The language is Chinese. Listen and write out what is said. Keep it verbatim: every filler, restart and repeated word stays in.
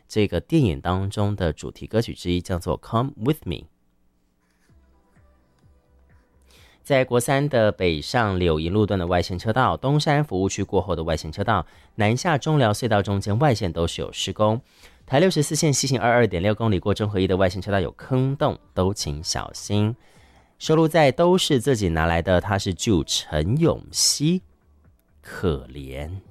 这个电影当中的主题歌曲之一，叫做 Come With Me。在国三的北上柳营路段的外线车道，东山服务区过后的外线车道，南下中寮隧道中间外线都是有施工。台六十四线西行 二十二点六 公里过中和一的外线车道有坑洞，都请小心。收录在都是自己拿来的，他是祝陈永熙，可怜。